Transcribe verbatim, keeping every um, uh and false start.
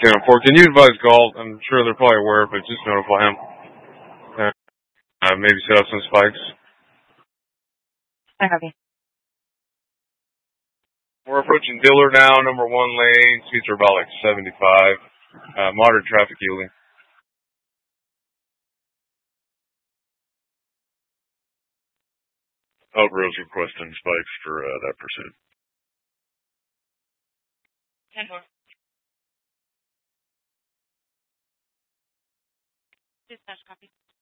ten four. Can you advise Galt? I'm sure they're probably aware, but just notify him. Uh, uh, maybe set up some spikes. I copy. We're approaching Diller now, number one lane. Speeds are about like seventy-five. Uh, moderate traffic yielding. Outrose requesting spikes for uh, that pursuit. ten four. Dispatch copy.